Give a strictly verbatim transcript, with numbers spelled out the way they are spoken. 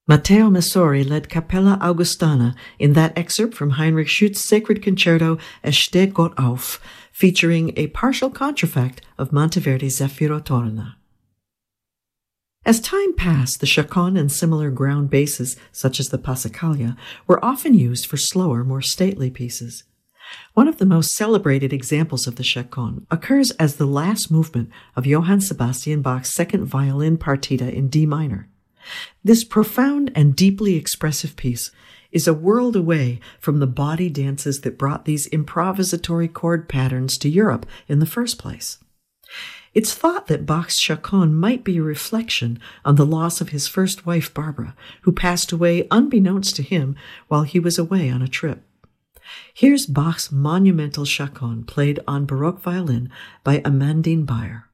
Matteo Messori led Capella Augustana in that excerpt from Heinrich Schütz's sacred concerto Es steht Gott auf, featuring a partial contrafact of Monteverdi's Zeffiro Torna. As time passed, the chaconne and similar ground basses, such as the Passacaglia, were often used for slower, more stately pieces. One of the most celebrated examples of the chaconne occurs as the last movement of Johann Sebastian Bach's second violin partita in D minor. This profound and deeply expressive piece is a world away from the body dances that brought these improvisatory chord patterns to Europe in the first place. It's thought that Bach's chaconne might be a reflection on the loss of his first wife, Barbara, who passed away unbeknownst to him while he was away on a trip. Here's Bach's monumental chaconne played on Baroque violin by Amandine Bayer.